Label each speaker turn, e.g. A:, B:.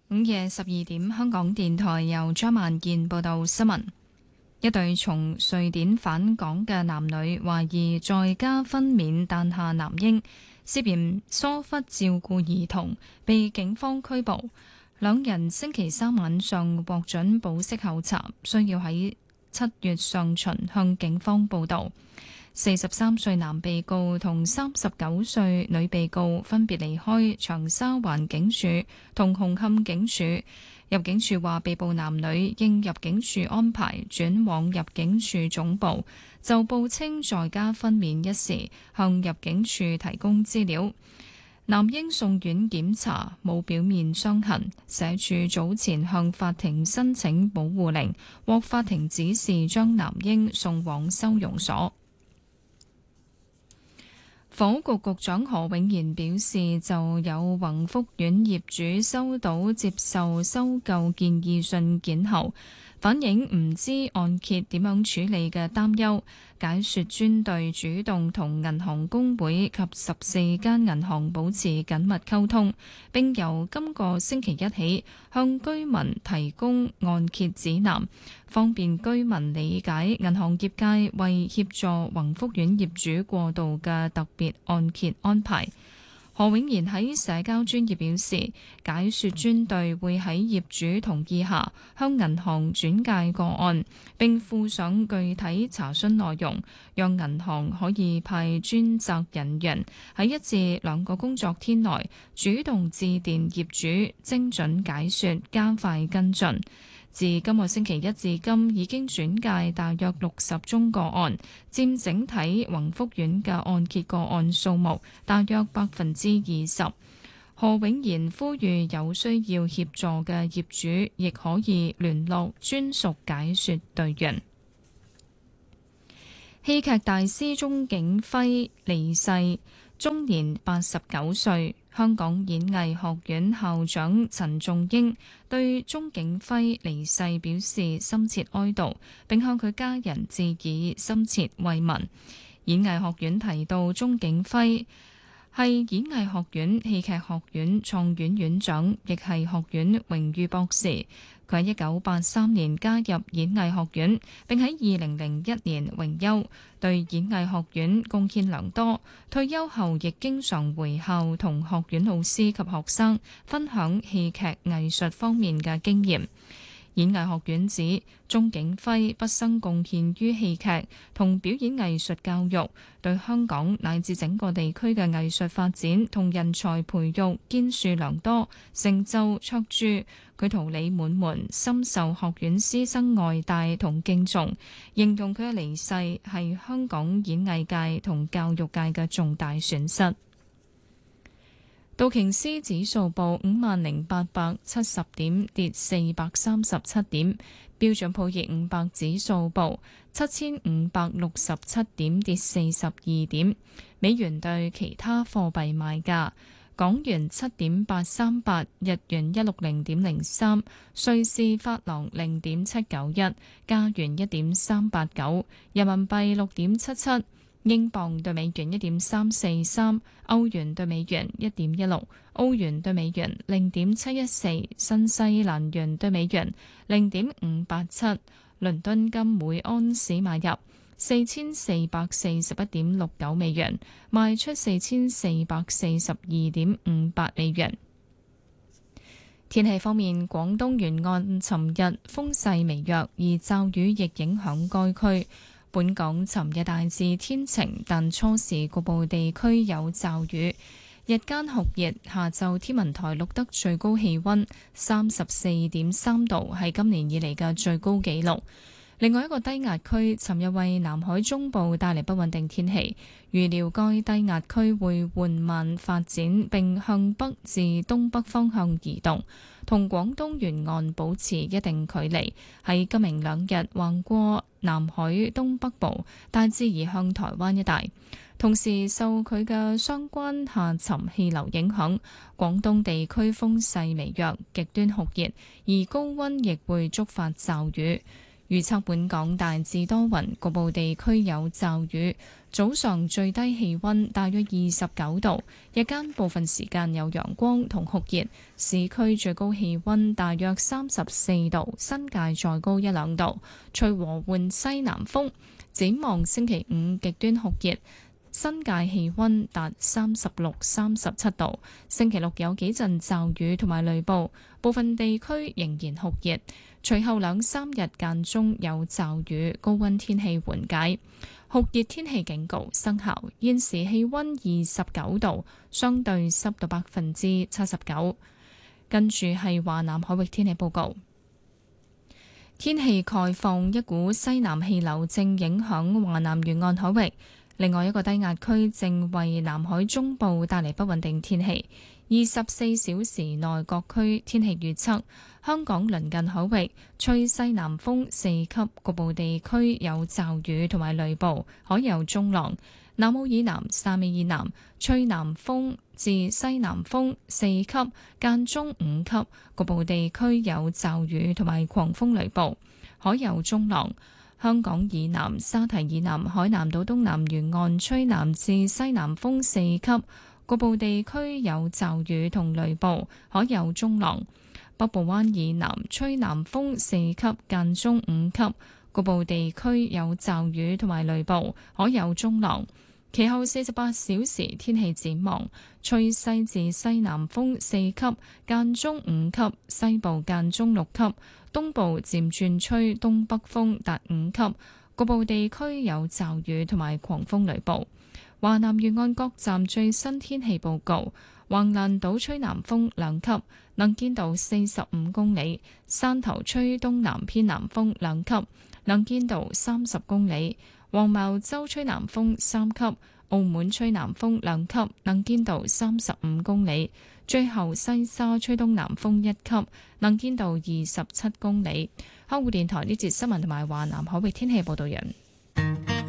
A: 午夜12點，香港電台由張萬健報道新聞。一對從瑞典返港嘅男女懷疑在家分娩誕下男嬰，涉嫌疏忽照顧兒童，被警方拘捕。兩人星期三晚上獲准保釋候查，需要喺7月上旬向警方報到。43歲男被告同39歲女被告分別離開長沙灣警署同紅磡警署。入境處話，被捕男女應入境處安排轉往入境處總部，就報稱在家分娩一事向入境處提供資料。男嬰送院檢查，冇表面傷痕。社署早前向法庭申請保護令，獲法庭指示將男嬰送往收容所。房屋局局長何永賢表示，就有宏福苑業主收到接受收購建議信件後，反映唔知按揭點樣處理嘅擔憂，解說專隊主動同銀行公會及14間銀行保持緊密溝通，並由今個星期一起向居民提供按揭指南，方便居民理解銀行業界為協助宏福苑業主過渡嘅特別按揭安排。何永賢喺社交專頁表示，解說專隊會喺業主同意下向銀行轉介個案，並附上具體查詢內容，讓銀行可以派專責人員喺1至2個工作天內主動致電業主，精準解說，加快跟進。自今個星期一至今，已經轉介大約60宗個案，佔整體宏福苑嘅按揭個案數目大約20%。何永賢呼籲有需要協助嘅業主，亦可以聯絡專屬解說隊員。戲劇大師鍾景輝離世，終年89歲。香港演藝學院校長陳仲英對鍾景輝離世表示深切哀悼，並向佢家人致以深切慰問。演藝學院提到，鍾景輝係演藝學院戲劇學院創院院長，亦係學院榮譽博士。佢喺1983年加入演藝學院，並喺2001年榮休，對演藝學院貢獻良多。退休後亦經常回校同學院老師及學生分享戲劇藝術方面嘅經驗。演藝學院指鍾景輝畢生貢獻於戲劇同表演藝術教育，對香港乃至整個地區嘅藝術發展同人才培育建樹良多，成就卓著。佢桃李滿門，深受學院師生愛戴同敬重，形容佢嘅離世係香港演藝界同教育界嘅重大損失。道瓊斯指數報50,870點，跌437點；標準普爾500指數報7,567點，跌42點。美元對其他貨幣賣價：港元7.838，日元160.03，瑞士法郎0.791，加元1.389，人民幣6.77。英鎊對美元1.343，歐元對美元1.16，澳元對美元0.714，新西蘭元對美元0.587。倫敦金每盎司買入4441.69美元，賣出4442.58美元。天氣方面，廣東沿岸尋日風勢微弱，而驟雨亦影響該區。本港尋日大致天晴，但初時局部地區有驟雨。日間酷熱，下晝天文台錄得最高氣溫34.3度，係今年以嚟嘅最高紀錄。另外一個低壓區尋日為南海中部帶嚟不穩定天氣，預料該低壓區會緩慢發展並向北至東北方向移動，同廣東沿岸保持一定距離，喺今明兩日橫過南海東北部，大致移向台灣一帶。同時受佢嘅相關下沉氣流影響，廣東地區風勢微弱，極端酷熱，而高溫亦會觸發驟雨。 預測本港大致多雲，局部地區有驟雨。早上最低氣溫大約29度，日間部分時間有陽光同酷熱。市區最高氣溫大約34度，新界再高1-2度。吹和緩西南風。展望星期五極端酷熱，新界氣溫達36、37度。星期六有幾陣驟雨同埋雷暴，部分地區仍然酷熱。隨後2-3日間中有驟雨，高溫天氣緩解，酷熱天氣警告生效。現時氣溫29度，相對濕度79%。跟住係華南海域天氣報告。天氣概況，一股西南氣流正影響華南沿岸海域，另外一個低壓區正為南海中部帶嚟不穩定天氣。24小時內各區天氣預測：香港鄰近海域吹西南風4級，局部地區有驟雨同埋雷暴，海有中浪；南澳以南、汕尾以南吹南風至西南風4級，間中5級，局部地區有驟雨同埋狂風雷暴，海有中浪。香港以南、沙堤以南、海南島東南沿岸吹南至西南風4級。局部地區有驟雨同雷暴，海有中浪。北部灣以南吹南風4級，間中5級。局部地區有驟雨同埋雷暴，海有中浪。其後48小時天氣展望：吹西至西南風4級，間中5級；西部間中6級；東部漸轉吹東北風達5級。局部地區有驟雨同埋狂風雷暴。華南沿岸各站最新天氣報告：橫瀾島吹南風2級，能見度45公里；汕頭吹東南偏南風2級，能見度30公里；黃茅洲吹南風3級，澳門吹南風2級，能見度35公里；最後西沙吹東南風1級，能見度27公里。香港電台呢節新聞同埋華南海域天氣報道人。